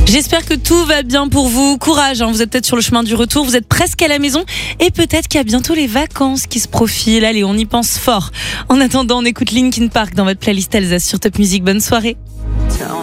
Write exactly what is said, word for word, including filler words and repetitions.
J'espère que tout va bien pour vous. Courage, hein, vous êtes peut-être sur le chemin du retour, vous êtes presque à la maison et peut-être qu'il y a bientôt les vacances qui se profilent. Allez, on y pense fort. En attendant, on écoute Linkin Park dans votre playlist Alsace sur Top Music. Bonne soirée.